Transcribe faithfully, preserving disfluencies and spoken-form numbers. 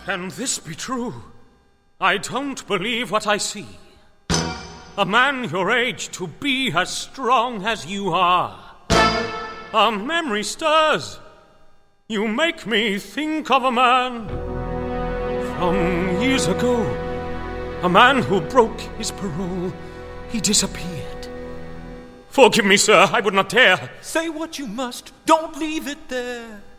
Can this be true? I don't believe what I see. A man your age to be as strong as you are. A memory stirs. You make me think of a man from years ago. A man who broke his parole. He disappeared. Forgive me, sir, I would not dare. Say what you must. Don't leave it there.